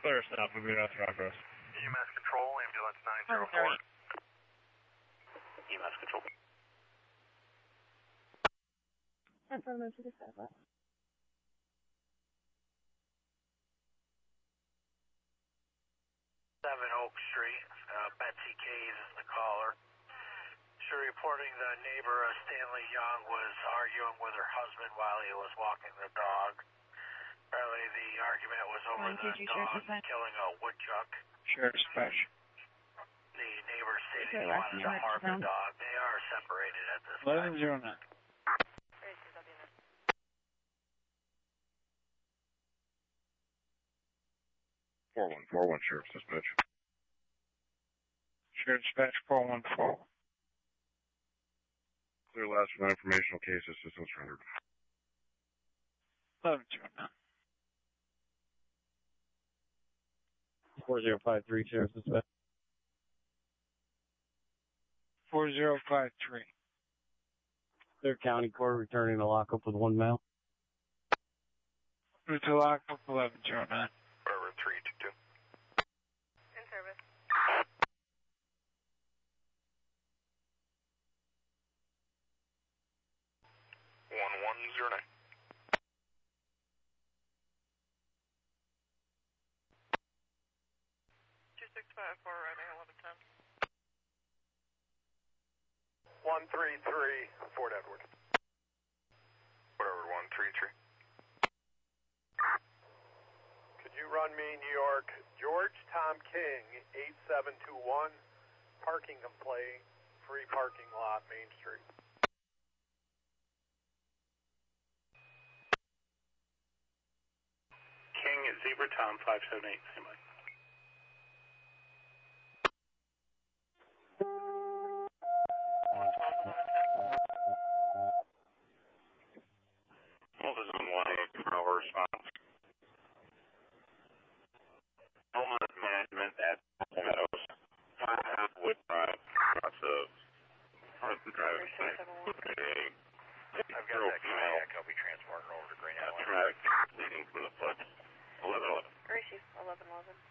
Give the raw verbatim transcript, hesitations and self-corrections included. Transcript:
clear south. We'll be out to Rock Rose. E M S Control, ambulance nine zero four. E M S Control. And from to the south. seven Oak Street. Uh, Betsy Case is the caller. She reporting the neighbor, uh, Stanley Young, was arguing with her husband while he was walking the dog. Apparently the argument was over the dog killing a woodchuck. Sheriff Dispatch. The neighbor stated he wanted to harm the dog. They are separated at this time. eleven zero nine. four one four one, Sheriff Dispatch. Sheriff Dispatch four one four. Clear last for informational case assistance rendered. eleven zero nine. four zero five three, Sheriff Dispatch. four zero five three. Clear County Court returning to lockup with one male. Route to lockup eleven zero nine. Forever three two two. In service. one one zero nine. two six five four, riding eleven ten. one three three, Fort Edward. Whatever, one three three. Could you run me New York, George Tom King, eight seven two one, parking complaint, free parking lot, Main Street. King at Zebra Tom five seven eight, same way. Well, this is one eight hour response. Homeless management at Meadows. five Wood Drive, across of Hartford Drive. I've got that kayak. I'll be transporting over to Green Island. Traffic leading from the flood. eleven eleven. Gracie, eleven eleven.